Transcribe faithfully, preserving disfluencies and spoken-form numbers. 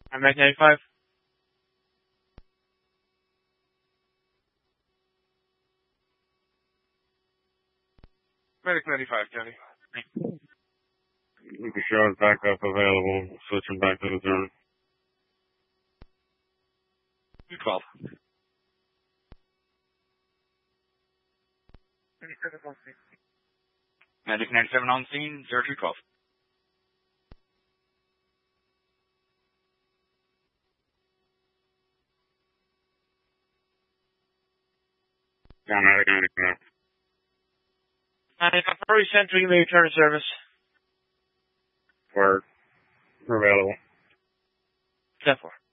I'm Medic ninety-five. Medic ninety-five, County. Lucas Shaw's backup available. Switching back to the zone. two twelve. Medic ninety-seven on scene, zero two twelve. Yeah, Medic ninety-five. ninety-five, hurry Sentry, may return to service. Word. We're available. ten four.